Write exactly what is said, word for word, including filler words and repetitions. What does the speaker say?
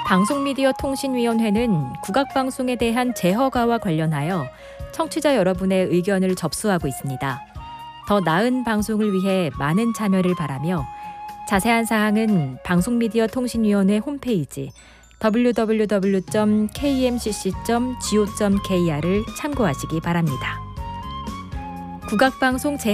방송미디어통신위원회는 국악방송에 대한 재허가와 관련하여 청취자 여러분의 의견을 접수하고 있습니다. 더 나은 방송을 위해 많은 참여를 바라며 자세한 사항은 방송미디어통신위원회 홈페이지 더블유 더블유 더블유 점 케이엠씨씨 점 지오 점 케이알을 참고하시기 바랍니다. 국악방송 재